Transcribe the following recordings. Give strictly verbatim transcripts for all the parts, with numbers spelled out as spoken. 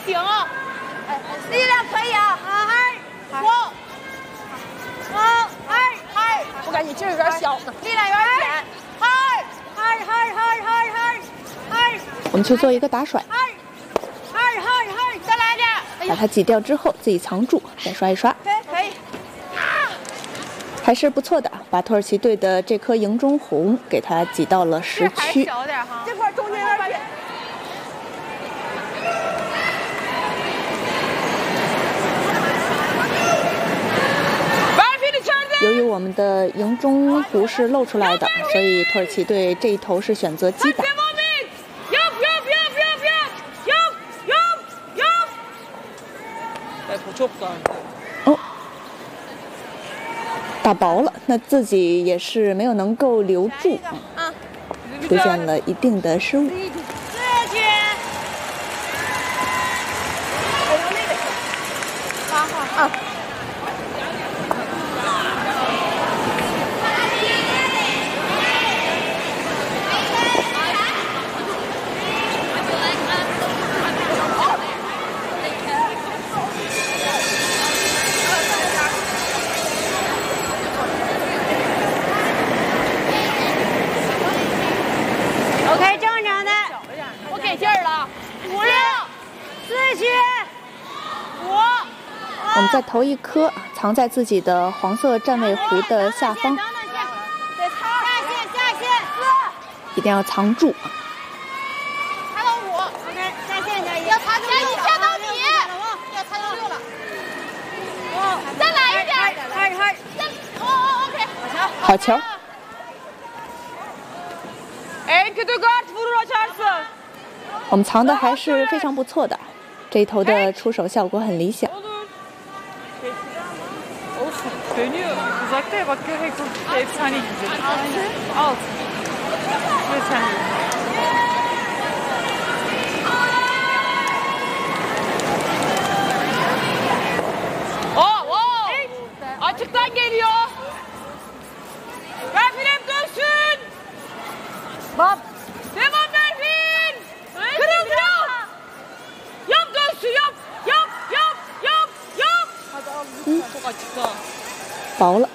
顶，力量可以啊！二，我，二，二，二，我感觉劲儿有点小呢，力量有点减。二，二，二，二，二，二，二。 我们去做一个打甩。 二，二，二，二，再来点。 把它挤掉之后，自己藏住，再刷一刷。 可以，可以。 还是不错的，把土耳其队的这颗营中红给它挤到了十区。 小点哈，这块中间有点。 由于我们的营中弧是露出来的，所以土耳其队这一头是选择击打。哦，打薄了，那自己也是没有能够留住，啊，出现了一定的失误。 八号啊。 我们再投一颗，藏在自己的黄色站位弧的下方。 下线，下线，四， 一定要藏住。 踩到五 ，OK， 下线加一，要踩到六，一下到底，要踩到六了。再来一点，二二，再，哦哦 ，OK， 好球。我们藏的还是非常不错的，这一头的出手效果很理想。 Dönüyor. Uzaktaya bak köpek çok efsane gidecek. Altı. Altı. Ve sen. Oh, oh. Açıktan geliyor. Berfin dönsün. Bab. Devam Berfin. Kırıl kırıl. Yap dönsün yap. Yap yap yap yap. Hadi al. Çok açıkta. 薄了，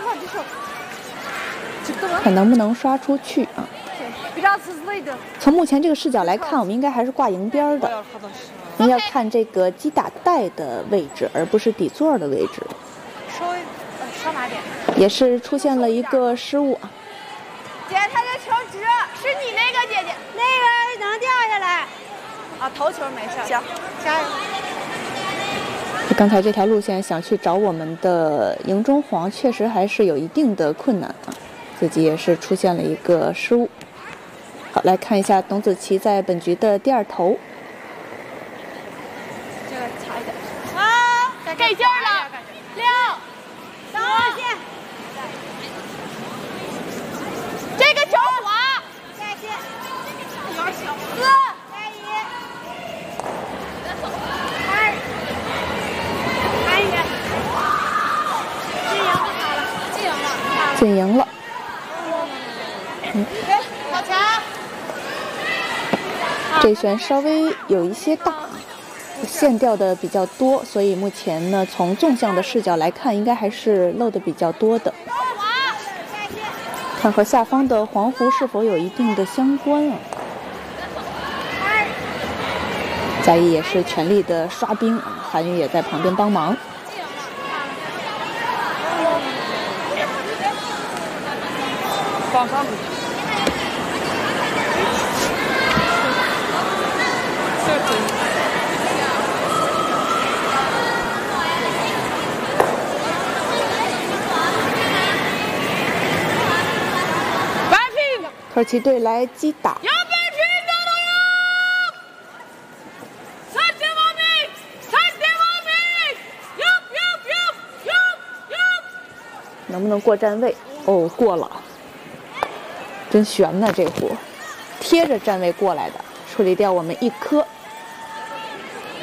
看能不能刷出去啊？从目前这个视角来看，我们应该还是挂迎边的，因为要看这个击打带的位置，而不是底座的位置。 稍微稍拿点。 也是出现了一个失误啊。 姐，他的球直，是你那个姐姐，那个能掉下来。啊，头球没事。行，加油。 刚才这条路线想去找我们的营中黄，确实还是有一定的困难啊，自己也是出现了一个失误。好，来看一下董子琪在本局的第二投。 这个差一点。啊，给劲儿了，六，上线。这个球滑，下线，有点小。四，加一，二。 进赢了，嗯， 好强！ 这旋稍微有一些大，线掉的比较多，所以目前呢，从纵向的视角来看，应该还是漏的比较多的。看和下方的黄弧是否有一定的相关啊？佳怡也是全力的刷冰啊，韩宇也在旁边帮忙。 放上去。 土耳其队来击打。能不能过站位？哦，过了。 真悬呐，这壶贴着站位过来的，处理掉我们一颗。